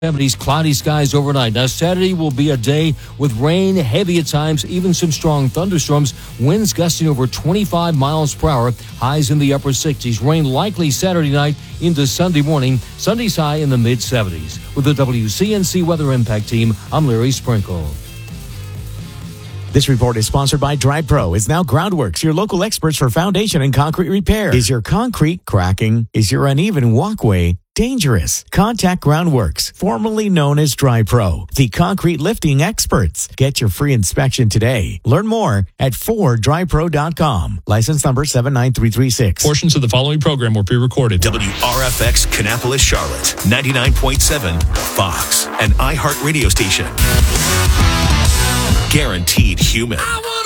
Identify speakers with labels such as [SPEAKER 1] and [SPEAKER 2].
[SPEAKER 1] 70s, cloudy skies overnight. Now, Saturday will be a day with rain, heavy at times, even some strong thunderstorms. Winds gusting over 25 miles per hour. Highs in the upper 60s. Rain likely Saturday night into Sunday morning. Sunday's high in the mid-70s. With the WCNC Weather Impact Team, I'm Larry Sprinkle.
[SPEAKER 2] This report is sponsored by Dry Pro. Is now Groundworks, your local experts for foundation and concrete repair. Is your concrete cracking? Is your uneven walkway dangerous? Contact Groundworks, formerly known as Dry Pro, the concrete lifting experts. Get your free inspection today. Learn more at 4drypro.com. License number 79336.
[SPEAKER 3] Portions of the following program were pre-recorded.
[SPEAKER 4] WRFX Kannapolis, Charlotte, 99.7 Fox, an iHeart radio station. Guaranteed human.